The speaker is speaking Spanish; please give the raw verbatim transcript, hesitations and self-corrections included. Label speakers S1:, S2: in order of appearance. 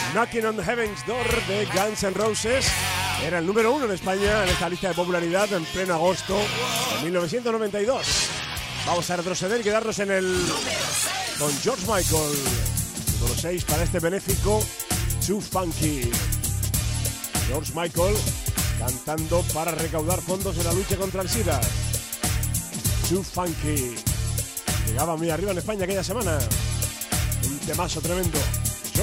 S1: Knocking on Heaven's Door de Guns N' Roses era el número uno en España en esta lista de popularidad en pleno agosto de mil novecientos noventa y dos. Vamos a retroceder y quedarnos en el con George Michael, número seis para este benéfico Too Funky. George Michael cantando para recaudar fondos en la lucha contra el SIDA. Too Funky llegaba muy arriba en España aquella semana, un temazo tremendo.